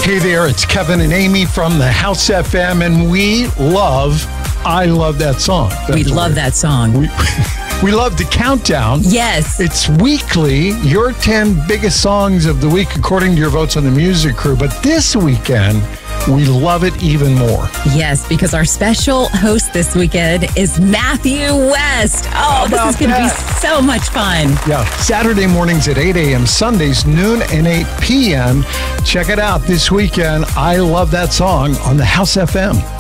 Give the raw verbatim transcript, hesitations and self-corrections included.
Hey there, it's Kevin and Amy from the House F M, and we love, I love that song. That's we love weird. that song. We, we love the countdown. Yes. It's weekly, your ten biggest songs of the week according to your votes on the music crew. But this weekend, we love it even more. Yes, because our special host this weekend is Matthew West. Oh, this is going to be so much fun. Yeah, Saturday mornings at eight a.m., Sundays noon and eight p.m. Check it out this weekend. I love that song on the House F M.